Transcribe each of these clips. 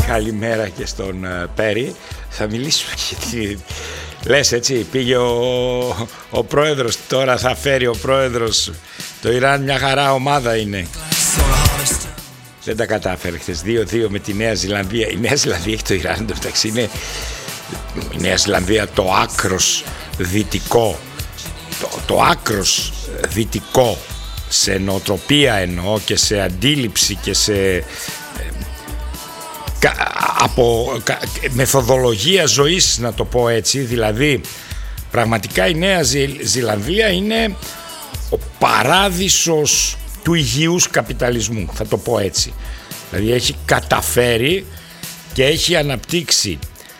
Καλημέρα και στον Πέρι. Θα μιλήσουμε γιατί λες έτσι, πήγε ο πρόεδρος, τώρα θα φέρει ο πρόεδρος. Το Ιράν μια χαρά ομάδα είναι. Δεν τα κατάφερε χθες, 2-2 με τη Νέα Ζηλανδία. Η Νέα Ζηλανδία έχει το Ιράν, το μεταξύ είναι η Νέα Ζηλανδία το άκρος δυτικό, το άκρος δυτικό σε νοοτροπία εννοώ και σε αντίληψη και σε από μεθοδολογία ζωής, να το πω έτσι. Δηλαδή πραγματικά η Νέα Ζηλανδία είναι ο παράδεισος του υγιούς καπιταλισμού, θα το πω έτσι. Δηλαδή έχει καταφέρει και έχει αναπτύξει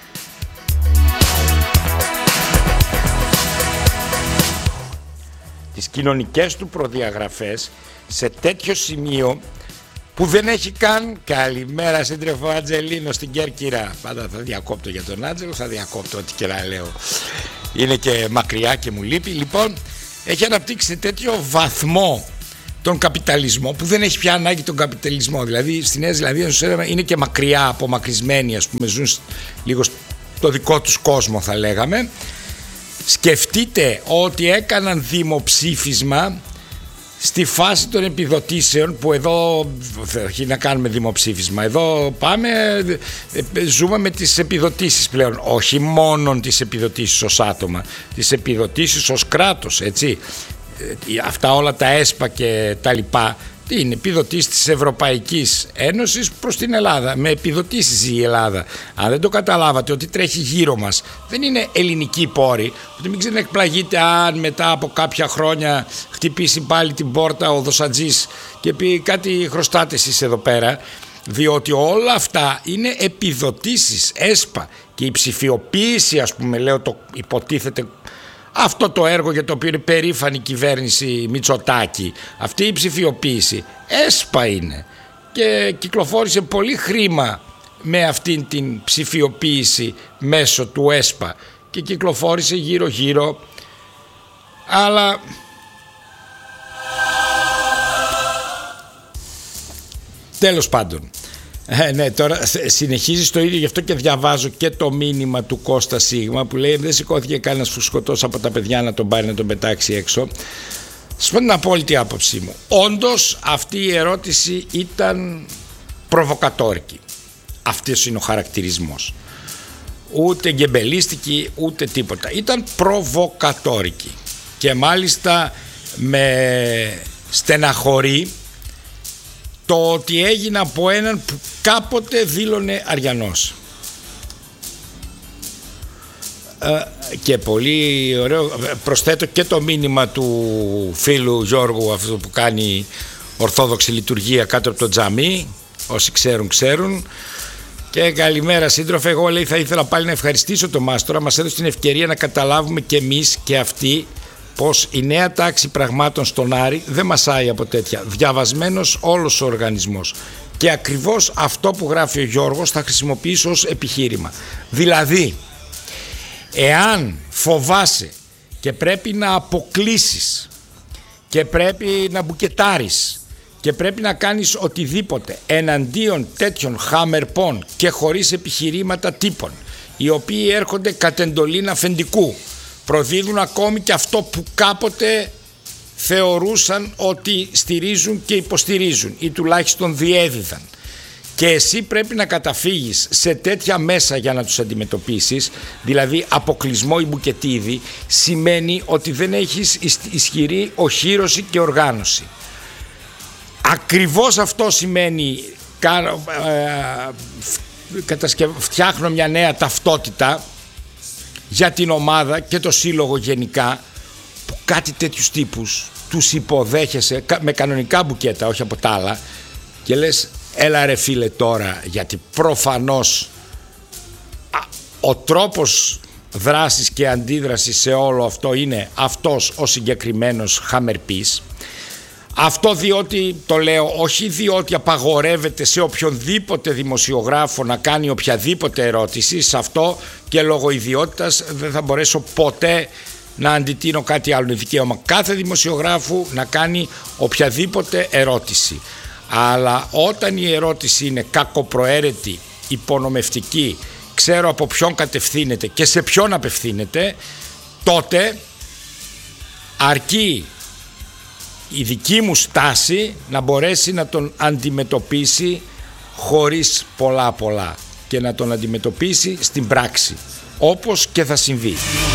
τις κοινωνικές του προδιαγραφές σε τέτοιο σημείο που δεν έχει καν. Καλημέρα σύντρεφο Ατζελίνο στην Κέρκυρα. Πάντα θα διακόπτω για τον Άτζελο, θα διακόπτω ό,τι και να λέω. Είναι και μακριά και μου λείπει. Λοιπόν, έχει αναπτύξει σε τέτοιο βαθμό τον καπιταλισμό που δεν έχει πια ανάγκη τον καπιταλισμό. Δηλαδή στη Νέα Ζηλανδία είναι και μακριά, απομακρυσμένοι, ας πούμε, ζουν λίγο στο δικό τους κόσμο, θα λέγαμε. Σκεφτείτε ότι έκαναν δημοψήφισμα στη φάση των επιδοτήσεων, που εδώ έχει να κάνουμε δημοψήφισμα, εδώ πάμε, ζούμε με τις επιδοτήσεις πλέον, όχι μόνο τις επιδοτήσεις ως άτομα, τις επιδοτήσεις ως κράτος, έτσι. Αυτά όλα τα ΕΣΠΑ και τα λοιπά είναι επιδοτήσεις της Ευρωπαϊκής Ένωσης προς την Ελλάδα. Με επιδοτήσεις ζει η Ελλάδα. Αν δεν το καταλάβατε ότι τρέχει γύρω μας δεν είναι ελληνική πόρη, ότι μην ξενεκπλαγείτε αν μετά από κάποια χρόνια χτυπήσει πάλι την πόρτα ο δοσατζής και πει κάτι χρωστάτε εσείς εδώ πέρα, διότι όλα αυτά είναι επιδοτήσεις ΕΣΠΑ. Και η ψηφιοποίηση, ας πούμε, λέω, το υποτίθεται αυτό το έργο για το οποίο είναι περήφανη η κυβέρνηση Μητσοτάκη, αυτή η ψηφιοποίηση ΕΣΠΑ είναι, και κυκλοφόρησε πολύ χρήμα με αυτήν την ψηφιοποίηση μέσω του ΕΣΠΑ και κυκλοφόρησε γύρω γύρω, αλλά τέλος πάντων. Ναι, τώρα συνεχίζει το ίδιο, γι' αυτό και διαβάζω και το μήνυμα του Κώστα Σίγμα που λέει: δεν σηκώθηκε κανένας φουσκωτός από τα παιδιά να τον πάρει να τον πετάξει έξω. Σας πω την απόλυτη άποψή μου. Όντως αυτή η ερώτηση ήταν προβοκατόρικη. Αυτός είναι ο χαρακτηρισμός. Ούτε γκεμπελίστικη ούτε τίποτα. Ήταν προβοκατόρικη και μάλιστα με στεναχωρεί το ότι έγινε από έναν που κάποτε δήλωνε Αριανός. Και πολύ ωραίο, προσθέτω και το μήνυμα του φίλου Γιώργου, αυτό που κάνει ορθόδοξη λειτουργία κάτω από το τζαμί, όσοι ξέρουν ξέρουν. Και καλημέρα σύντροφε, εγώ λέει θα ήθελα πάλι να ευχαριστήσω τον Μάστορα, μας έδωσε την ευκαιρία να καταλάβουμε και εμείς και αυτοί πως η νέα τάξη πραγμάτων στον Άρη δεν μασάει από τέτοια. Διαβασμένος όλος ο οργανισμός. Και ακριβώς αυτό που γράφει ο Γιώργος θα χρησιμοποιήσω ως επιχείρημα. Δηλαδή, εάν φοβάσαι και πρέπει να αποκλείσεις και πρέπει να μπουκετάρεις και πρέπει να κάνεις οτιδήποτε εναντίον τέτοιων χαμερπών και χωρίς επιχειρήματα τύπων, οι οποίοι έρχονται κατ' εντολήν αφεντικού, προδίδουν ακόμη και αυτό που κάποτε θεωρούσαν ότι στηρίζουν και υποστηρίζουν ή τουλάχιστον διέδιδαν, και εσύ πρέπει να καταφύγεις σε τέτοια μέσα για να τους αντιμετωπίσεις, δηλαδή αποκλεισμό ή μπουκετίδι, σημαίνει ότι δεν έχεις ισχυρή οχύρωση και οργάνωση. Ακριβώς αυτό σημαίνει φτιάχνω μια νέα ταυτότητα για την ομάδα και το σύλλογο γενικά, που κάτι τέτοιους τύπους τους υποδέχεσαι με κανονικά μπουκέτα, όχι από τα άλλα, και λες έλα ρε φίλε τώρα, γιατί προφανώς ο τρόπος δράσης και αντίδρασης σε όλο αυτό είναι αυτός ο συγκεκριμένος χαμερπής. Αυτό διότι, το λέω, όχι διότι απαγορεύεται σε οποιονδήποτε δημοσιογράφο να κάνει οποιαδήποτε ερώτηση, σε αυτό και λόγω ιδιότητας δεν θα μπορέσω ποτέ να αντιτείνω κάτι άλλο. Είναι δικαίωμα κάθε δημοσιογράφου να κάνει οποιαδήποτε ερώτηση. Αλλά όταν η ερώτηση είναι κακοπροαίρετη υπονομευτική, ξέρω από ποιον κατευθύνεται και σε ποιον απευθύνεται, τότε αρκεί η δική μου στάση να μπορέσει να τον αντιμετωπίσει χωρίς πολλά και να τον αντιμετωπίσει στην πράξη, όπως και θα συμβεί.